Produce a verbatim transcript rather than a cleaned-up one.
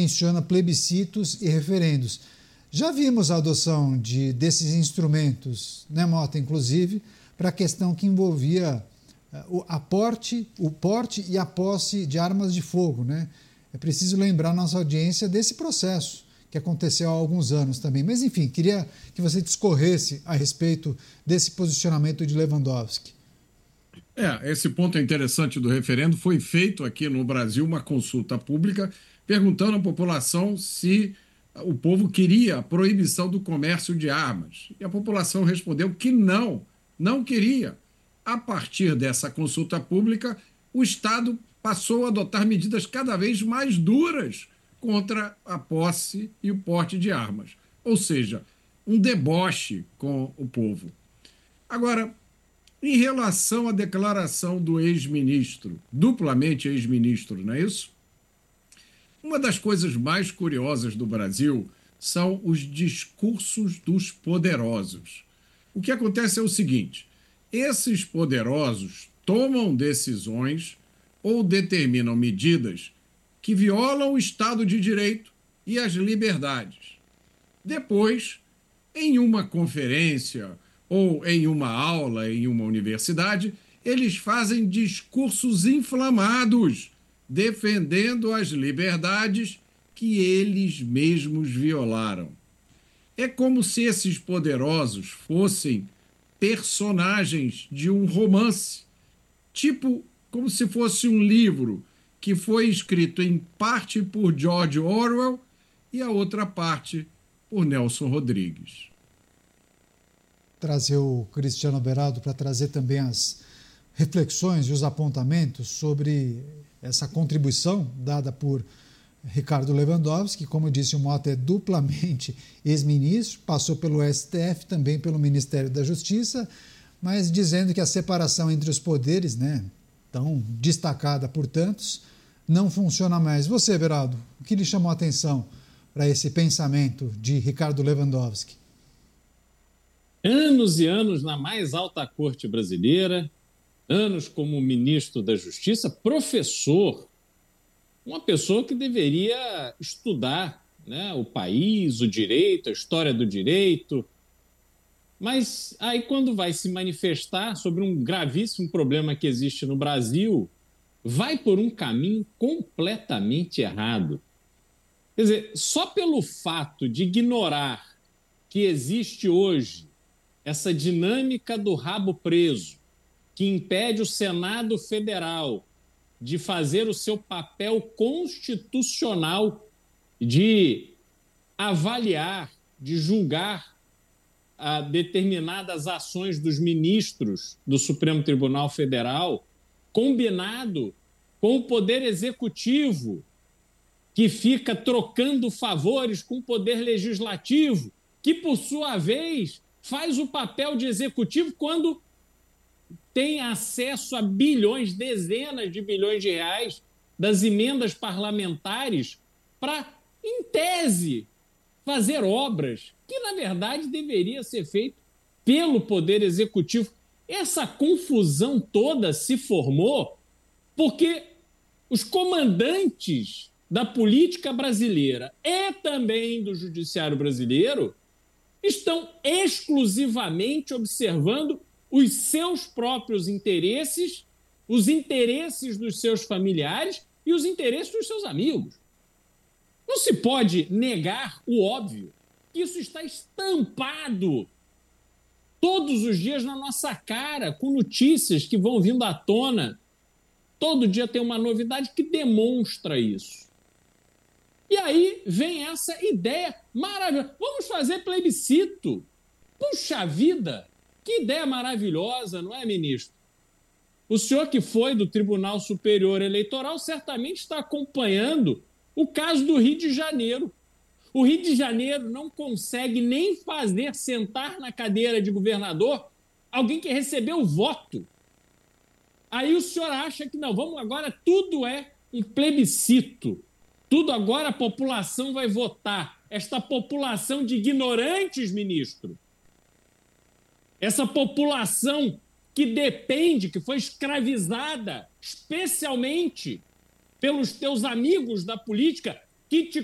menciona plebiscitos e referendos. Já vimos a adoção de, desses instrumentos, né, Mota, inclusive, para a questão que envolvia o, a porte, o porte e a posse de armas de fogo, né? É preciso lembrar a nossa audiência desse processo que aconteceu há alguns anos também. Mas, enfim, queria que você discorresse a respeito desse posicionamento de Lewandowski. É, esse ponto é interessante do referendo. Foi feito aqui no Brasil uma consulta pública perguntando à população se o povo queria a proibição do comércio de armas. E a população respondeu que não, não queria. A partir dessa consulta pública, o Estado passou a adotar medidas cada vez mais duras contra a posse e o porte de armas. Ou seja, um deboche com o povo. Agora, em relação à declaração do ex-ministro, duplamente ex-ministro, não é isso? Uma das coisas mais curiosas do Brasil são os discursos dos poderosos. O que acontece é o seguinte: esses poderosos tomam decisões ou determinam medidas que violam o Estado de Direito e as liberdades. Depois, em uma conferência ou em uma aula em uma universidade, eles fazem discursos inflamados, defendendo as liberdades que eles mesmos violaram. É como se esses poderosos fossem personagens de um romance, tipo como se fosse um livro que foi escrito em parte por George Orwell e a outra parte por Nelson Rodrigues. Trazer o Cristiano Beraldo para trazer também as reflexões e os apontamentos sobre essa contribuição dada por Ricardo Lewandowski, que, como disse o Mota, é duplamente ex-ministro, passou pelo S T F, também pelo Ministério da Justiça, mas dizendo que a separação entre os poderes, né, tão destacada por tantos, não funciona mais. Você, Beraldo, o que lhe chamou a atenção para esse pensamento de Ricardo Lewandowski? Anos e anos na mais alta corte brasileira, anos como ministro da Justiça, professor, uma pessoa que deveria estudar, né, o país, o direito, a história do direito. Mas aí, quando vai se manifestar sobre um gravíssimo problema que existe no Brasil, vai por um caminho completamente errado. Quer dizer, só pelo fato de ignorar que existe hoje essa dinâmica do rabo preso, que impede o Senado Federal de fazer o seu papel constitucional de avaliar, de julgar a determinadas ações dos ministros do Supremo Tribunal Federal, combinado com o Poder Executivo, que fica trocando favores com o Poder Legislativo, que, por sua vez, faz o papel de executivo quando tem acesso a bilhões, dezenas de bilhões de reais das emendas parlamentares para, em tese, fazer obras que, na verdade, deveria ser feito pelo Poder Executivo. Essa confusão toda se formou porque os comandantes da política brasileira e também do judiciário brasileiro estão exclusivamente observando os seus próprios interesses, os interesses dos seus familiares e os interesses dos seus amigos. Não se pode negar o óbvio, que isso está estampado todos os dias na nossa cara, com notícias que vão vindo à tona. Todo dia tem uma novidade que demonstra isso. E aí vem essa ideia maravilhosa. Vamos fazer plebiscito. Puxa vida! Que ideia maravilhosa, não é, ministro? O senhor que foi do Tribunal Superior Eleitoral certamente está acompanhando o caso do Rio de Janeiro. O Rio de Janeiro não consegue nem fazer sentar na cadeira de governador alguém que recebeu o voto. Aí o senhor acha que não, vamos agora, tudo é um plebiscito. Tudo agora a população vai votar. Esta população de ignorantes, ministro. Essa população que depende, que foi escravizada, especialmente pelos teus amigos da política, que te